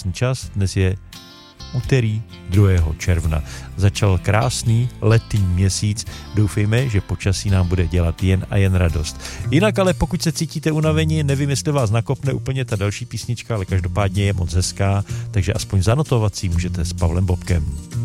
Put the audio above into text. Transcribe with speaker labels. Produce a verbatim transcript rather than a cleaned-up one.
Speaker 1: krásný čas, dnes je úterý druhého června. Začal krásný letní měsíc, doufejme, že počasí nám bude dělat jen a jen radost. Jinak ale pokud se cítíte unavení, nevím, jestli vás nakopne úplně ta další písnička, ale každopádně je moc hezká, takže aspoň zanotovat si můžete s Pavlem Bobkem.